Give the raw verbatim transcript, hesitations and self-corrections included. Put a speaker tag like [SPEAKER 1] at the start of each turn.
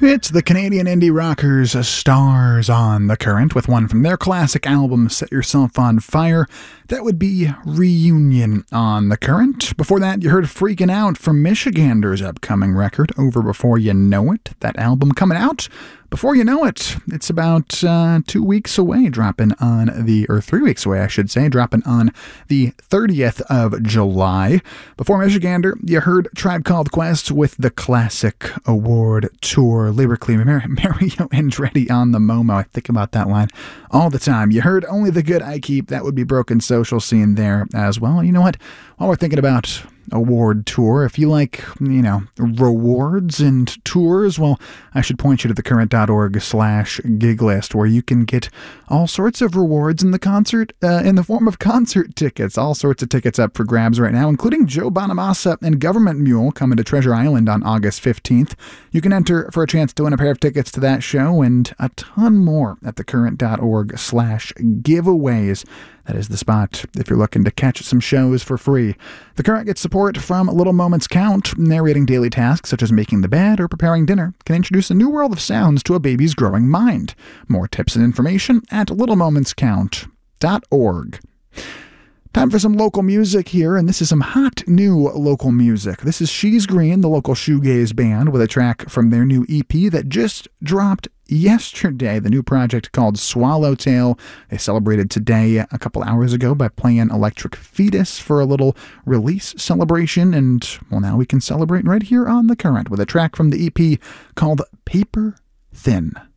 [SPEAKER 1] It's the Canadian indie rockers Stars on the Current with one from their classic album Set Yourself on Fire. That would be Reunion on the Current. Before that, you heard Freaking Out from Michigander's upcoming record, Over Before You Know It. That album coming out before you know it. It's about uh, two weeks away, dropping on the, or three weeks away, I should say, dropping on the thirtieth of July. Before Michigander, you heard Tribe Called Quest with the Classic Award Tour, lyrically Mar- Mario Andretti on the Momo. I think about that line all the time. You heard Only the Good I Keep. That would be Broken Social Scene there as well. You know what? While we're thinking about award tour, if you like, you know, rewards and tours, well, I should point you to thecurrent.org slash gig list, where you can get all sorts of rewards in the concert, uh, in the form of concert tickets. All sorts of tickets up for grabs right now, including Joe Bonamassa and Government Mule coming to Treasure Island on August fifteenth. You can enter for a chance to win a pair of tickets to that show and a ton more at thecurrent.org slash giveaways. That is the spot if you're looking to catch some shows for free. The Current gets support from Little Moments Count. Narrating daily tasks such as making the bed or preparing dinner can introduce a new world of sounds to a baby's growing mind. More tips and information at little moments count dot org. Time for some local music here, and this is some hot new local music. This is She's Green, the local shoegaze band, with a track from their new E P that just dropped yesterday, the new project called Swallowtail. They celebrated today a couple hours ago by playing Electric Fetus for a little release celebration, and well, now we can celebrate right here on The Current with a track from the E P called Paper Thin.